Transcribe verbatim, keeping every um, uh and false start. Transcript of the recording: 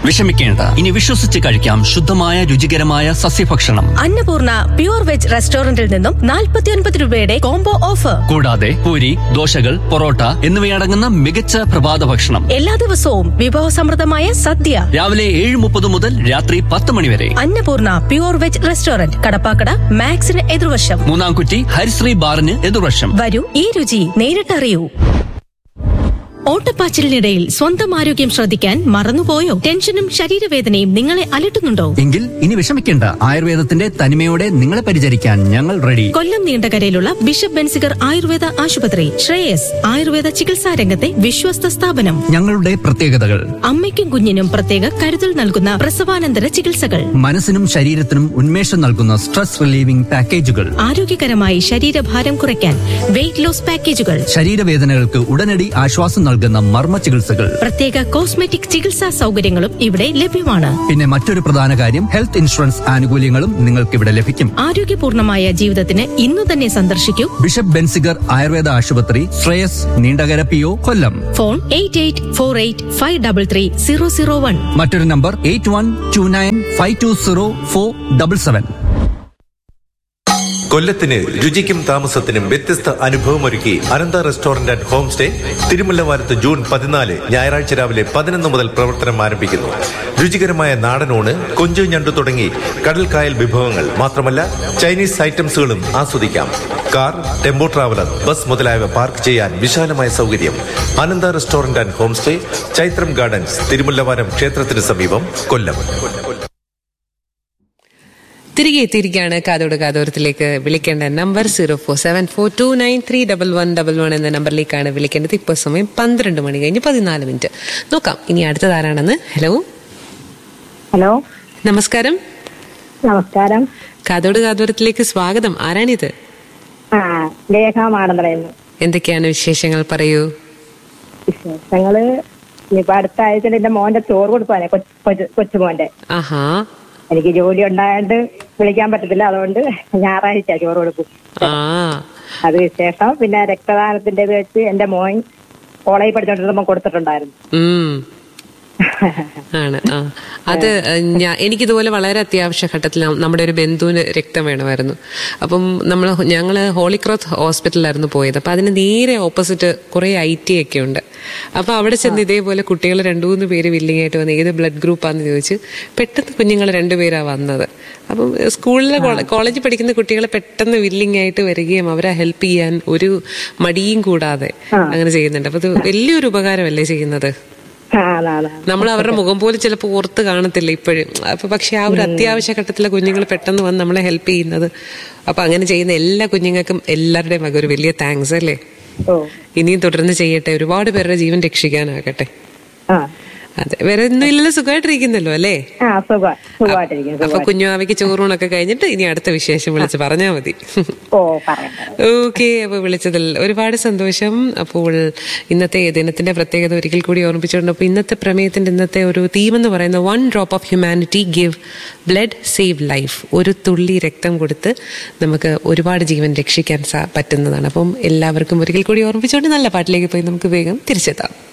വിഷമിക്കേണ്ട, ഇനി വിശ്വസിച്ച് കഴിക്കാം ശുദ്ധമായ രുചികരമായ സസ്യഭക്ഷണം. അന്നപൂർണ പ്യൂർ വെജ് റെസ്റ്റോറന്റിൽ നിന്നും നാൽപ്പത്തിയൊൻപത് രൂപയുടെ കോംബോ ഓഫർ. കൂടാതെ പൂരി, ദോശകൾ, പൊറോട്ട എന്നിവയടങ്ങുന്ന മികച്ച പ്രഭാത ഭക്ഷണം. എല്ലാ ദിവസവും വിഭവസമൃദ്ധമായ സദ്യ. രാവിലെ ഏഴ് മുപ്പത് മുതൽ രാത്രി പത്ത് മണി വരെ. Annapurna pure veg restaurant, Kadappakada മാക്സിന് എതിർവശം, Moonnamkutty ഹരിശ്രീ ബാറിന് എതിർവശം. വരൂ, ഈ രുചി നേരിട്ടറിയൂ. ഓട്ടപ്പാച്ചിലിനിടയിൽ സ്വന്തം ആരോഗ്യം ശ്രദ്ധിക്കാൻ മറന്നുപോയോ? ടെൻഷനും ശരീരവേദനയും നിങ്ങളെ അലട്ടുന്നുണ്ടോ? എങ്കിൽ ഇനി വിഷമിക്കേണ്ട. ആയുർവേദത്തിന്റെ തനിമയോടെ നിങ്ങളെ പരിചരിക്കാൻ ഞങ്ങൾ റെഡി. കൊല്ലം നീണ്ടകരയിലുള്ള ബിഷപ്പ് ബെൻസിഗർ ആയുർവേദ ആശുപത്രി, ശ്രേയസ് ആയുർവേദ ചികിത്സാ രംഗത്തെ വിശ്വസ്ത സ്ഥാപനം. ഞങ്ങളുടെ പ്രത്യേകതകൾ: അമ്മയ്ക്കും കുഞ്ഞിനും പ്രത്യേക കരുതൽ നൽകുന്ന പ്രസവാനന്തര ചികിത്സകൾ, മനസ്സിനും ശരീരത്തിനും ഉന്മേഷം നൽകുന്ന സ്ട്രെസ് റിലീവിംഗ് പാക്കേജുകൾ, ആരോഗ്യകരമായി ശരീരഭാരം കുറയ്ക്കാൻ വെയിറ്റ് ലോസ് പാക്കേജുകൾ, ശരീരവേദനകൾക്ക് ഉടനടി ആശ്വാസം നൽകുന്ന മർമ്മ ചികിത്സകൾ, പ്രത്യേക കോസ്മെറ്റിക് ചികിത്സാ സൗകര്യങ്ങളും ഇവിടെ ലഭ്യമാണ്. പിന്നെ മറ്റൊരു പ്രധാന കാര്യം, ഹെൽത്ത് ഇൻഷുറൻസ് ആനുകൂല്യങ്ങളും നിങ്ങൾക്ക് ഇവിടെ ലഭിക്കും. ആരോഗ്യപൂർണമായ ജീവിതത്തിന് ഇന്നു തന്നെ സന്ദർശിക്കൂ ബിഷപ്പ് ബെൻസിഗർ ആയുർവേദ ആശുപത്രി, ശ്രേയസ്, നീണ്ടകര പി ഒ, കൊല്ലം. Phone eight eight four eight five double three zero zero one. മറ്റൊരു number eight one two nine five to zero four double seven. കൊല്ലത്തിന് രുചിക്കും താമസത്തിനും വ്യത്യസ്ത അനുഭവമൊരുക്കി അനന്ത restaurant and home stay തിരുമുല്ലവാരത്ത് June പതിനാല് ഞായറാഴ്ച രാവിലെ പതിനൊന്ന് മുതൽ പ്രവർത്തനം ആരംഭിക്കുന്നു. രുചികരമായ നാടനൂണ്, കൊഞ്ച്, ഞണ്ടു തുടങ്ങി കടൽക്കായൽ വിഭവങ്ങൾ മാത്രമല്ല ചൈനീസ് ഐറ്റംസുകളും ആസ്വദിക്കാം. കാർ, ടെമ്പോ ട്രാവലർ, ബസ് മുതലായവ പാർക്ക് ചെയ്യാൻ വിശാലമായ സൗകര്യം. അനന്ത restaurant and home stay, Chaithram gardens, Thirumullavaram ക്ഷേത്രത്തിന് സമീപം, കൊല്ലം. തിരികെ എത്തിയിരിക്കുകയാണ് കാതോട് കാതോരത്തിലേക്ക്. വിളിക്കേണ്ട number zero four seven four to nine three double one double one എന്ന നമ്പറിലേക്കാണ് വിളിക്കേണ്ടത്. ഇപ്പോൾ സമയം പന്ത്രണ്ട് മണി കഴിഞ്ഞ് പതിനാല് മിനിറ്റ്. നോക്കാം ഇനി അടുത്തതാരാണെന്ന്. ഹലോ ഹലോ നമസ്കാരം. നമസ്കാരം. കാതോട് കാതോരത്തിലേക്ക് സ്വാഗതം. ആരാണിത്? ആ ലേഖ മാടന്തറയുന്നു. എന്തൊക്കെയാണ് വിശേഷങ്ങൾ, പറയൂ. വിശേഷങ്ങള് ഇനിയിപ്പോ അടുത്ത ആഴ്ച എന്റെ മോന്റെ ചോറ് കൊടുക്കാനെ, കൊച്ചുമോന്റെ. ആഹാ. എനിക്ക് ജോലി ഉണ്ടായത് വിളിക്കാൻ പറ്റത്തില്ല, അതുകൊണ്ട് ഞായറാഴ്ച ചോറ് കൊടുക്കും. അത് വിശേഷം. പിന്നെ രക്തദാനത്തിന്റെ വെച്ച് എന്റെ മോൻ കോളേജിൽ പഠിച്ചോണ്ടിരുന്നപ്പോ കൊടുത്തിട്ടുണ്ടായിരുന്നു. ആണ്. ആ അത് ഞാൻ എനിക്കിതുപോലെ വളരെ അത്യാവശ്യ ഘട്ടത്തിൽ നമ്മുടെ ഒരു ബന്ധുവിന് രക്തം വേണമായിരുന്നു. അപ്പം നമ്മൾ ഞങ്ങൾ ഹോളി ക്രോസ് ഹോസ്പിറ്റലിലായിരുന്നു പോയത്. അപ്പം അതിന് നേരെ ഓപ്പോസിറ്റ് കുറെ ഐ ടി ഒക്കെ ഉണ്ട്. അപ്പൊ അവിടെ ചെന്ന് ഇതേപോലെ കുട്ടികൾ രണ്ടു മൂന്ന് പേര് വില്ലിങ് ആയിട്ട് വന്ന് ഏത് ബ്ലഡ് ഗ്രൂപ്പാന്ന് ചോദിച്ച് പെട്ടെന്ന് കുഞ്ഞുങ്ങൾ രണ്ടുപേരാ വന്നത്. അപ്പം സ്കൂളിലെ കോളേജിൽ പഠിക്കുന്ന കുട്ടികളെ പെട്ടെന്ന് വില്ലിങ് ആയിട്ട് വരികയും അവരെ ഹെൽപ്പ് ചെയ്യാൻ ഒരു മടിയും കൂടാതെ അങ്ങനെ ചെയ്യുന്നുണ്ട്. അപ്പൊ അത് വലിയൊരു ഉപകാരമല്ലേ ചെയ്യുന്നത്. നമ്മൾ അവരുടെ മുഖം പോലും ചിലപ്പോൾ ഓർത്ത് കാണത്തില്ല ഇപ്പോഴും. അപ്പൊ പക്ഷെ ആ ഒരു അത്യാവശ്യ ഘട്ടത്തിലെ കുഞ്ഞുങ്ങൾ പെട്ടെന്ന് വന്ന് നമ്മളെ ഹെൽപ്പ് ചെയ്യുന്നത്. അപ്പൊ അങ്ങനെ ചെയ്യുന്ന എല്ലാ കുഞ്ഞുങ്ങൾക്കും എല്ലാവരുടെയും വക ഒരു വലിയ താങ്ക്സ് അല്ലേ. ഇനിയും തുടർന്ന് ചെയ്യട്ടെ, ഒരുപാട് പേരുടെ ജീവൻ രക്ഷിക്കാനാകട്ടെ. അതെ, വേറെ ഒന്നും ഇല്ലല്ലോ, സുഖമായിട്ടിരിക്കുന്നല്ലോ അല്ലേ. അപ്പൊ കുഞ്ഞുമാവയ്ക്ക് ചോറൂണൊക്കെ കഴിഞ്ഞിട്ട് ഇനി അടുത്ത വിശേഷം വിളിച്ച് പറഞ്ഞാൽ മതി. ഓക്കെ, അപ്പൊ വിളിച്ചതിൽ ഒരുപാട് സന്തോഷം. അപ്പോൾ ഇന്നത്തെ ദിനത്തിന്റെ പ്രത്യേകത ഒരിക്കൽ കൂടി ഓർമ്മിച്ചുകൊണ്ട്, അപ്പൊ ഇന്നത്തെ പ്രമേയത്തിന്റെ ഇന്നത്തെ ഒരു തീം എന്ന് പറയുന്നത് one drop of humanity give blood save life. ഒരു തുള്ളി രക്തം കൊടുത്ത് നമുക്ക് ഒരുപാട് ജീവൻ രക്ഷിക്കാൻ പറ്റുന്നതാണ്. അപ്പം എല്ലാവർക്കും ഒരിക്കൽ കൂടി ഓർമ്മിച്ചുകൊണ്ട് നല്ല പാട്ടിലേക്ക് പോയി നമുക്ക് വേഗം തിരിച്ചെത്താം.